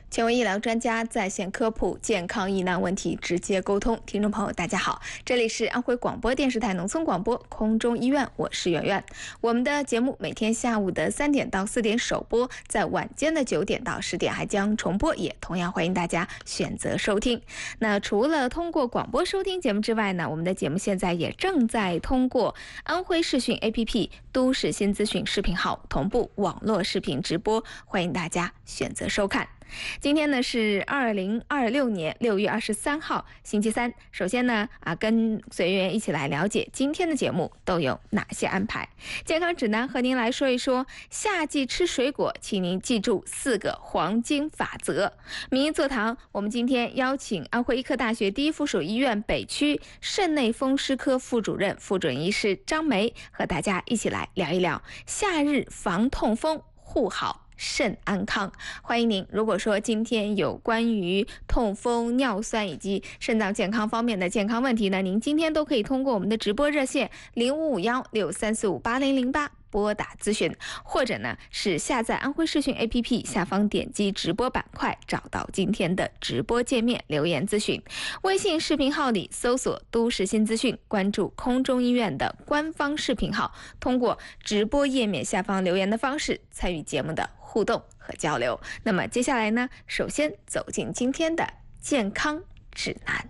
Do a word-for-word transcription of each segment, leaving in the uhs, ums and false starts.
权威医疗专家在线科普健康疑难问题，直接沟通。听众朋友大家好，这里是安徽广播电视台农村广播空中医院，我是圆圆。我们的节目每天下午的三点到四点首播，在晚间的九点到十点还将重播，也同样欢迎大家选择收听。那除了通过广播收听节目之外呢，我们的节目现在也正在通过安徽视讯 A P P 都市新资讯视频号同步网络视频直播，欢迎大家选择收看。今天呢是二零二六年六月二十三号星期三。首先呢啊，跟随员一起来了解今天的节目都有哪些安排。健康指南和您来说一说夏季吃水果，请您记住四个黄金法则。名医座谈，我们今天邀请安徽医科大学第一附属医院北区肾内风湿科副主任、副准医师张梅，和大家一起来聊一聊夏日防痛风，护好肾安康。欢迎您，如果说今天有关于痛风、尿酸以及肾脏健康方面的健康问题呢，您今天都可以通过我们的直播热线零五五幺六三四五八零零八拨打咨询，或者呢是下载安徽视讯 A P P 下方点击直播板块，找到今天的直播界面留言咨询。微信视频号里搜索都市新资讯，关注空中医院的官方视频号，通过直播页面下方留言的方式参与节目的互动和交流。那么接下来呢，首先走进今天的健康指南。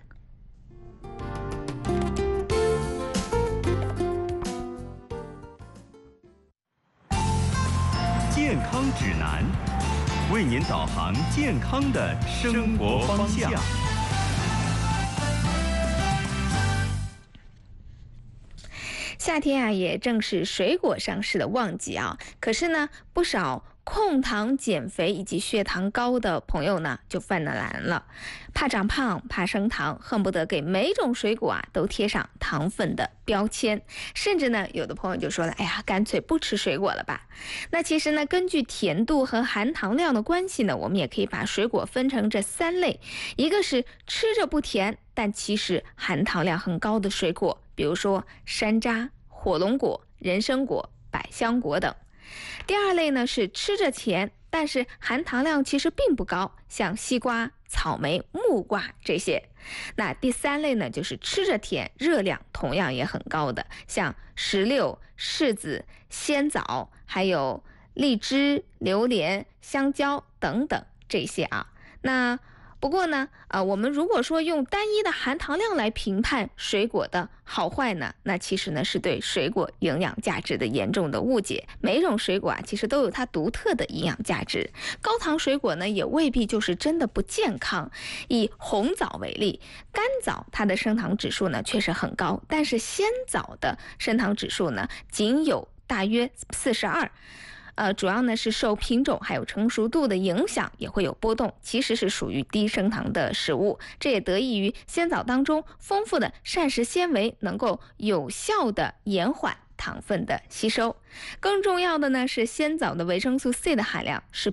健康指南，为您导航健康的生活方向。 夏天啊，也正是水果上市的旺季啊。可是呢，不少控糖、减肥以及血糖高的朋友呢，就犯了难了。怕长胖，怕升糖，恨不得给每种水果啊都贴上糖分的标签。甚至呢，有的朋友就说了：“哎呀，干脆不吃水果了吧。”那其实呢，根据甜度和含糖量的关系呢，我们也可以把水果分成这三类：一个是吃着不甜，但其实含糖量很高的水果，比如说山楂、火龙果、人参果、百香果等。第二类呢是吃着甜，但是含糖量其实并不高，像西瓜、草莓、木瓜这些。那第三类呢就是吃着甜，热量同样也很高的，像石榴、柿子、鲜枣，还有荔枝、榴莲、香蕉等等这些啊。那不过呢，呃，我们如果说用单一的含糖量来评判水果的好坏呢，那其实呢是对水果营养价值的严重的误解。每一种水果啊，其实都有它独特的营养价值。高糖水果呢，也未必就是真的不健康。以红枣为例，干枣它的升糖指数呢确实很高，但是鲜枣的升糖指数呢仅有大约四十二。呃，主要呢是受品种还有成熟度的影响，也会有波动，其实是属于低升糖的食物。这也得益于鲜枣当中丰富的膳食纤维，能够有效的延缓糖分的吸收。更重要的呢是鲜枣的维生素 C 的含量是